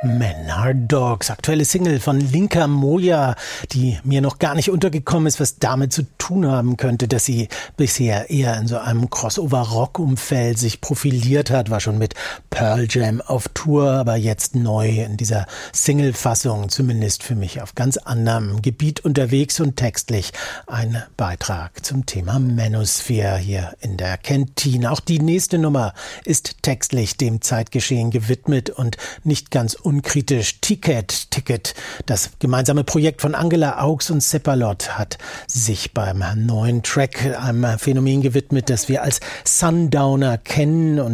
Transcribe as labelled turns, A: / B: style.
A: Men Are Dogs, aktuelle Single von Linka Moja, die mir noch gar nicht untergekommen ist, was damit zu tun haben könnte, dass sie bisher eher in so einem Crossover-Rock-Umfeld sich profiliert hat, war schon mit Pearl Jam auf Tour, aber jetzt neu in dieser Single-Fassung, zumindest für mich auf ganz anderem Gebiet unterwegs und textlich ein Beitrag zum Thema Manosphere hier in der Kantine. Auch die nächste Nummer ist textlich dem Zeitgeschehen gewidmet und nicht ganz unkritisch. Ticket, das gemeinsame Projekt von Angela Augs und Seppalot, hat sich beim neuen Track einem Phänomen gewidmet, das wir als Sundowner kennen und